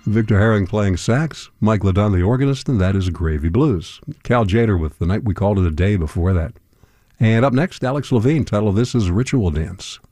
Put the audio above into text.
Victor Herring playing sax, Mike LeDun the organist, and that is Gravy Blues. Cal Tjader with The Night We Called It a Day before that. And up next, Alex Levine. Title of this is Ritual Dance.